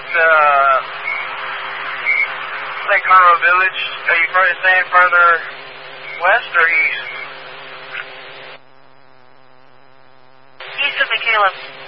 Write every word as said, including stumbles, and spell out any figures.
at uh, Lake Conroe Village. Are you further staying further west or east? East of McCaleb.